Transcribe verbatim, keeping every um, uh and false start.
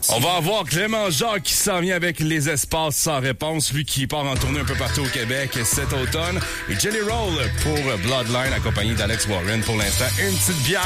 On va avoir Clément Jacques qui s'en vient avec Les Espaces sans réponse, lui qui part en tournée un peu partout au Québec cet automne. Et Jelly Roll pour Bloodline, accompagné d'Alex Warren. Pour l'instant, une petite bière.